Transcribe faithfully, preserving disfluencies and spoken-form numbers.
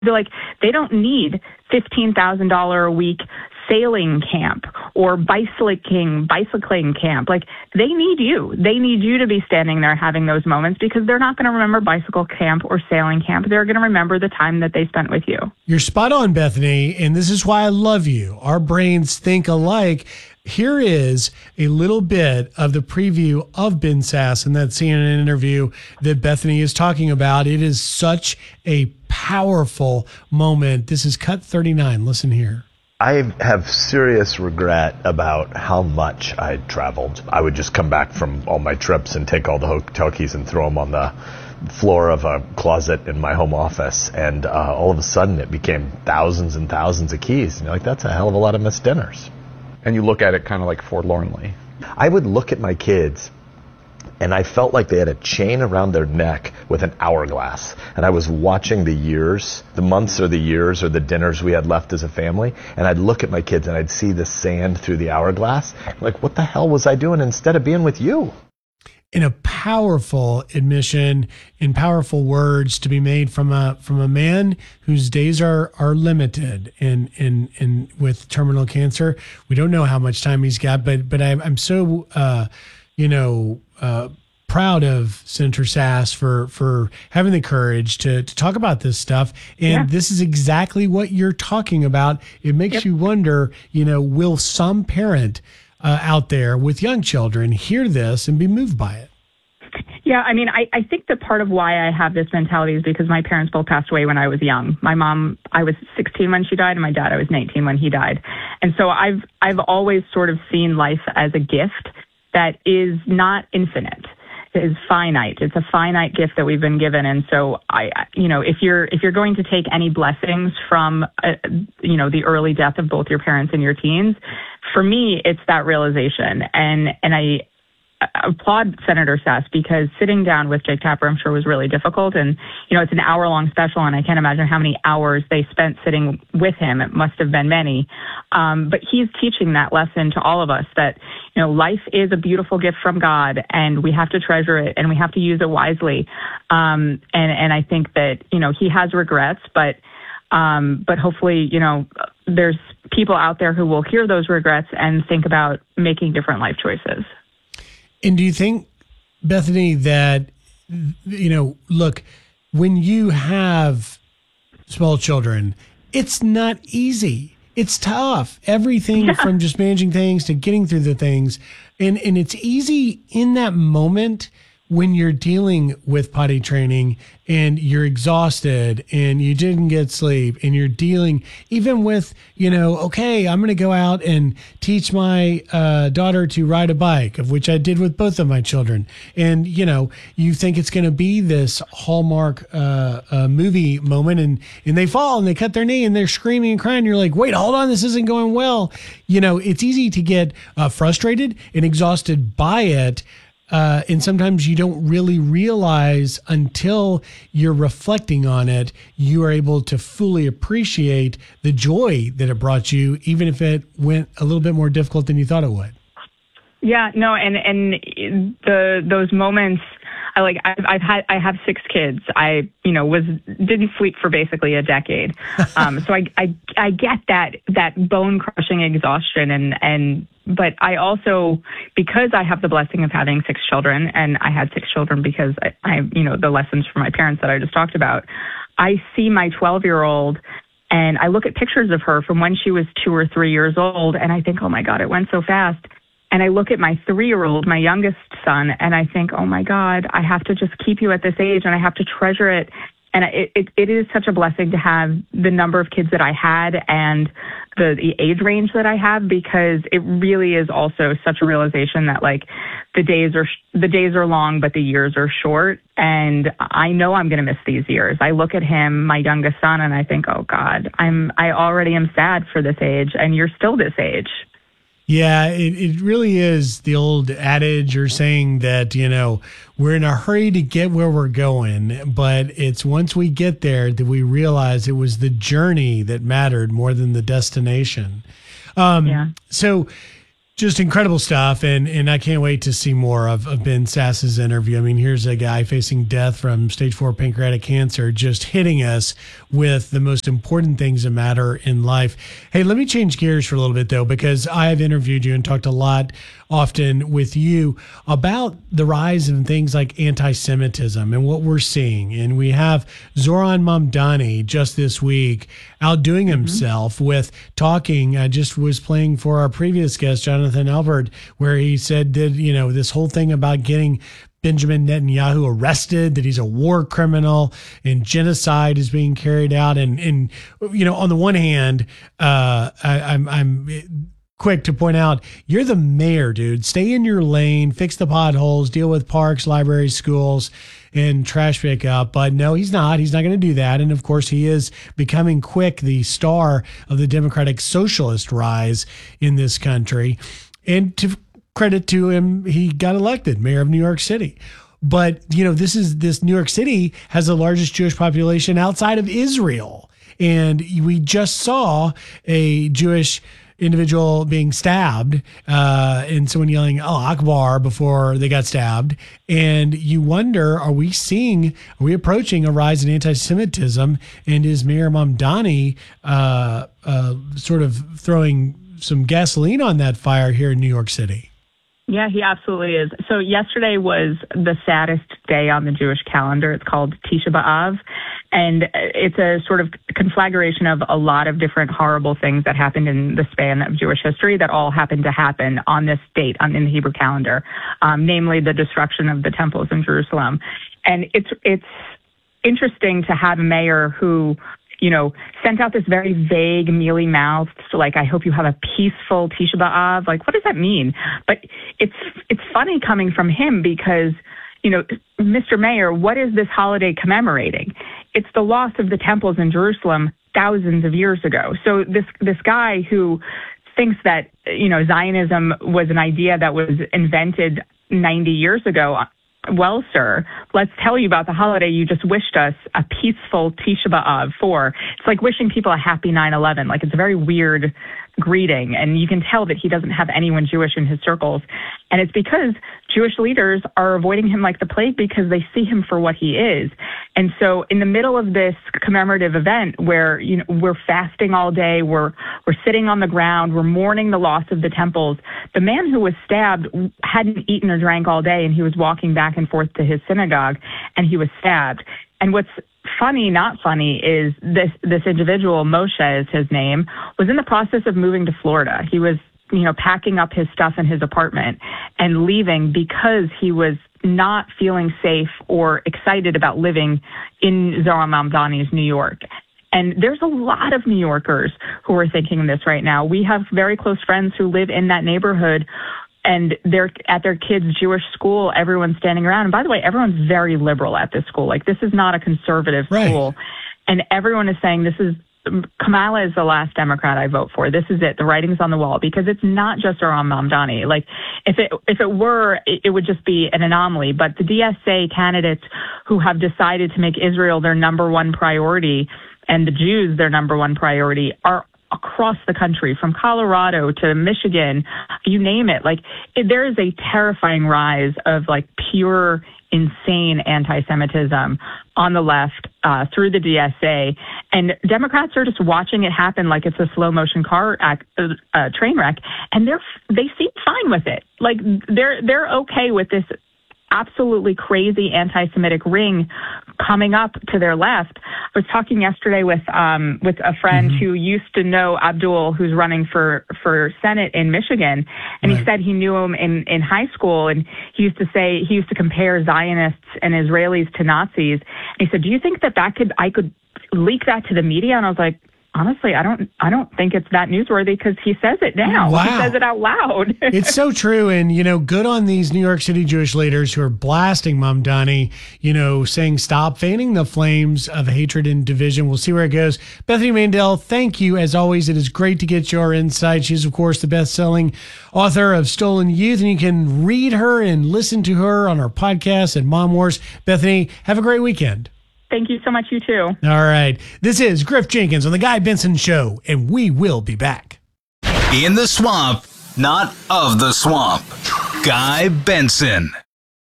They're like, they don't need fifteen thousand dollars a week sailing camp or bicycling, bicycling camp. Like, they need you. They need you to be standing there having those moments, because they're not going to remember bicycle camp or sailing camp. They're going to remember the time that they spent with you. You're spot on, Bethany, and this is why I love you. Our brains think alike. Here is a little bit of the preview of Ben Sasse in that C N N interview that Bethany is talking about. It is such a powerful moment. This is cut thirty-nine. Listen here. I have serious regret about how much I traveled. I would just come back from all my trips and take all the hotel keys and throw them on the floor of a closet in my home office. And uh, all of a sudden it became thousands and thousands of keys. And you're like, that's a hell of a lot of missed dinners. And you look at it kind of like forlornly. I would look at my kids, and I felt like they had a chain around their neck with an hourglass. And I was watching the years, the months or the years or the dinners we had left as a family. And I'd look at my kids and I'd see the sand through the hourglass. Like, what the hell was I doing instead of being with you? In a powerful admission, in powerful words to be made from a from a man whose days are are limited and and and with terminal cancer. We don't know how much time he's got, but but I'm I'm so uh, you know uh, proud of Senator Sasse for for having the courage to to talk about this stuff. And Yeah. this is exactly what you're talking about. It makes Yep. you wonder, you know, will some parent Uh, out there with young children hear this and be moved by it? Yeah, I mean, I, I think that part of why I have this mentality is because my parents both passed away when I was young. My mom, I was sixteen when she died, and my dad, I was nineteen when he died. And so I've I've always sort of seen life as a gift that is not infinite. It is finite. It's a finite gift that we've been given. And so I, you know, if you're if you're going to take any blessings from, uh, you know, the early death of both your parents and your teens, for me, it's that realization. And and I applaud Senator Sasse, because sitting down with Jake Tapper, I'm sure, was really difficult. And, you know, it's an hour long special, and I can't imagine how many hours they spent sitting with him. It must have been many. Um, but he's teaching that lesson to all of us, that, you know, life is a beautiful gift from God, and we have to treasure it, and we have to use it wisely. Um, and, and I think that, you know, he has regrets, but Um, but hopefully, you know, there's people out there who will hear those regrets and think about making different life choices. And do you think, Bethany, that, you know, look, when you have small children, it's not easy. It's tough. Everything Yeah. from just managing things to getting through the things. And, and it's easy in that moment when you're dealing with potty training and you're exhausted and you didn't get sleep and you're dealing even with, you know, okay, I'm going to go out and teach my uh, daughter to ride a bike, of which I did with both of my children. And, you know, you think it's going to be this Hallmark uh, uh, movie moment, and, and they fall and they cut their knee and they're screaming and crying. You're like, wait, hold on, this isn't going well. You know, it's easy to get uh, frustrated and exhausted by it. Uh, and sometimes you don't really realize until you're reflecting on it, you are able to fully appreciate the joy that it brought you, even if it went a little bit more difficult than you thought it would. Yeah, no, and and the those moments, I like. I've, I've had I have six kids. I you know was didn't sleep for basically a decade. Um, so I, I I get that that bone crushing exhaustion, and and but I also, because I have the blessing of having six children, and I had six children because I, I you know the lessons from my parents that I just talked about. I see my twelve year old. And I look at pictures of her from when she was two or three years old, and I think, oh my God, it went so fast. And I look at my three-year-old, my youngest son, and I think, oh, my God, I have to just keep you at this age, and I have to treasure it. And it, it, it is such a blessing to have the number of kids that I had and the, the age range that I have, because it really is also such a realization that, like, the days are the days are long, but the years are short. And I know I'm going to miss these years. I look at him, my youngest son, and I think, oh, God, I'm I already am sad for this age, and you're still this age. Yeah, it, it really is the old adage or saying that, you know, we're in a hurry to get where we're going, but it's once we get there that we realize it was the journey that mattered more than the destination. Um, Yeah. So Just incredible stuff, and and I can't wait to see more of, of Ben Sass's interview. I mean, here's a guy facing death from stage four pancreatic cancer, just hitting us with the most important things that matter in life. Hey, let me change gears for a little bit, though, because I have interviewed you and talked a lot often with you about the rise in things like anti-Semitism and what we're seeing. And we have Zohran Mamdani just this week outdoing mm-hmm. himself with talking. I just was playing for our previous guest, Jonathan Albert, where he said that, you know, this whole thing about getting Benjamin Netanyahu arrested, that he's a war criminal and genocide is being carried out. And, and you know, on the one hand, uh, I, I'm, I'm quick to point out, you're the mayor, dude. Stay in your lane, fix the potholes, deal with parks, libraries, schools, and trash pickup. But no, he's not. He's not going to do that. And of course, he is becoming quick the star of the Democratic Socialist rise in this country. And to credit to him, he got elected mayor of New York City. But, you know, this is this New York City has the largest Jewish population outside of Israel. And we just saw a Jewish individual being stabbed uh, and someone yelling "Allah Akbar" before they got stabbed. And you wonder, are we seeing, are we approaching a rise in anti-Semitism? And is Mayor Mamdani uh, uh, sort of throwing some gasoline on that fire here in New York City? Yeah, he absolutely is. So yesterday was the saddest day on the Jewish calendar. It's called Tisha B'Av, and it's a sort of conflagration of a lot of different horrible things that happened in the span of Jewish history that all happened to happen on this date on in the Hebrew calendar, um, namely the destruction of the temples in Jerusalem. And it's it's interesting to have a mayor who, you know, sent out this very vague, mealy-mouthed, so like, I hope you have a peaceful Tisha B'Av. Like, what does that mean? But it's it's funny coming from him because, you know, Mister Mayor, what is this holiday commemorating? It's the loss of the temples in Jerusalem thousands of years ago. So this this guy who thinks that, you know, Zionism was an idea that was invented ninety years ago, well, sir, let's tell you about the holiday you just wished us a peaceful Tisha B'Av for. It's like wishing people a happy nine eleven. Like, it's a very weird greeting, and you can tell that he doesn't have anyone Jewish in his circles. And it's because Jewish leaders are avoiding him like the plague because they see him for what he is. And so in the middle of this commemorative event where, you know, we're fasting all day, we're we're sitting on the ground, we're mourning the loss of the temples, the man who was stabbed hadn't eaten or drank all day, and he was walking back and forth to his synagogue, and he was stabbed. And what's funny, not funny, is this this individual, Moshe is his name, was in the process of moving to Florida. He was, you know, packing up his stuff in his apartment and leaving because he was not feeling safe or excited about living in Zohran Mamdani's New York. And there's a lot of New Yorkers who are thinking this right now. We have very close friends who live in that neighborhood, and they're at their kids' Jewish school, everyone's standing around. And by the way, everyone's very liberal at this school. Like, this is not a conservative right. school. And everyone is saying this is, Kamala is the last Democrat I vote for. This is it. The writing's on the wall, because it's not just Zohran Mamdani. Like, if it if it were, it, it would just be an anomaly. But the D S A candidates who have decided to make Israel their number one priority and the Jews their number one priority are across the country, from Colorado to Michigan, you name it. Like, it, there is a terrifying rise of like pure, insane anti-Semitism on the left uh, through the D S A, and Democrats are just watching it happen like it's a slow motion car act, uh, train wreck, and they're they seem fine with it. Like, they're they're okay with this absolutely crazy anti-Semitic ring coming up to their left. I was talking yesterday with um, with a friend mm-hmm. who used to know Abdul, who's running for, for Senate in Michigan, and right. he said he knew him in, in high school, and he used to say, he used to compare Zionists and Israelis to Nazis. And he said, do you think that that could, I could leak that to the media? And I was like, honestly, I don't I don't think it's that newsworthy, because he says it now. Wow. He says it out loud. It's so true. And, you know, good on these New York City Jewish leaders who are blasting Mamdani, you know, saying stop fanning the flames of hatred and division. We'll see where it goes. Bethany Mandel, thank you. As always, it is great to get your insight. She's, of course, the best-selling author of Stolen Youth, and you can read her and listen to her on our podcast at Mom Wars. Bethany, have a great weekend. Thank you so much. You too. All right. This is Griff Jenkins on The Guy Benson Show, and we will be back. In the Swamp not of the swamp. Guy Benson.